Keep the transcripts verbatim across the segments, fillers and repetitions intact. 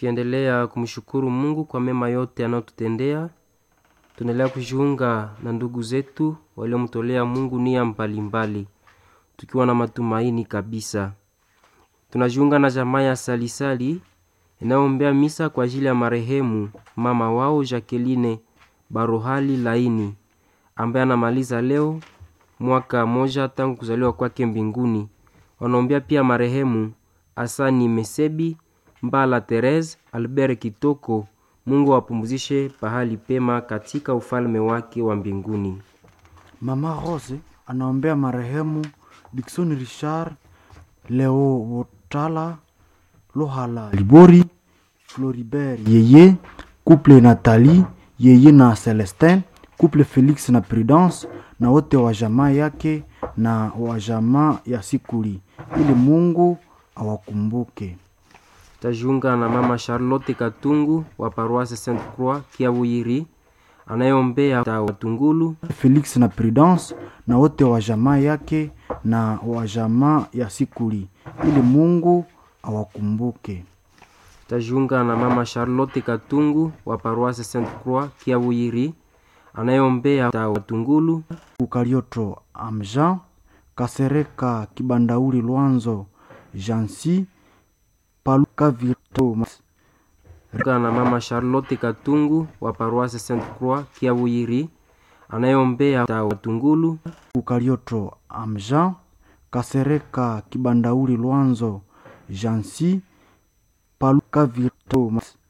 Tukiendelea kumshukuru Mungu kwa mema yote anayotutendea, tunaendelea kujiunga na ndugu zetu waliomtolea Mungu nia mbalimbali, tukiwa na matumaini kabisa. Tunajiunga na jamaa ya Salisali inayombea misa kwa ajili ya marehemu mama wao Jacqueline Barohali Laini, ambaye anamaliza leo mwaka moja tangu kuzaliwa kwake mbinguni. Wanaombea pia marehemu Asani Mesebi, Mbala Therese, Albert Kitoko. Mungu wapumzishe pahali pema katika ufalme wake wa mbinguni. Mama Rose anaombea marehemu Dickson Richard, Leo Wotala, Lohala Libori, Floribert Yeye, couple Nathalie Yeye na Celestin, couple Felix na Prudence, na wote wa jamaa yake na wa jamaa ya Sikuli, ili Mungu awakumbuke. Tajiunga na mama Charlotte Katungu wa paroisse Sainte Croix Kiabuyiri, anayeombea Watungulu, Felix na Prudence, na wote wa jamaa yake na wa jamaa ya Sikuli, ili Mungu awakumbuke. Tajiunga na mama Charlotte Katungu wa paroisse Sainte Croix Kiabuyiri, anayeombea Watungulu, Ukarioto Amjan, Kasereka Kibandauri Luanzo Jansi, Paluka Virto na mama Charlotte Katungu wa paroisse Sainte Croix Kiabuyiri, anayeombea Watungulu, Ukarioto Amjan, Kasereka Kibandauri Luanzo Jansi, Paluka Virto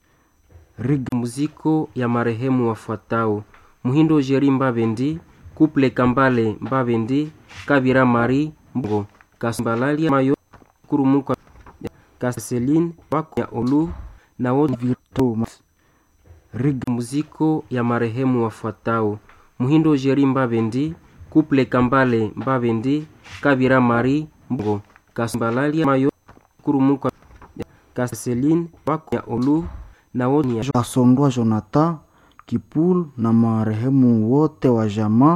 muziko ya marehemu wafuatao: Muhindo Jeri Mbabendi, couple Kambale Mbabendi, Kabira Marie Mbo, Kasmbalalia Mayo Kurumuka, Kaseline wako ya Olu na wote Virto muziko ya marehemu wafuatao: Muhindo Jeri Mbabendi, couple Kambale Mbabendi, Kabira Marie Mbo, Kasmbalalia Mayo Kurumuka, Kaseline wako ya Olu na wote Kasondwa Jonathan Kipul na marehemu wote wa jamaa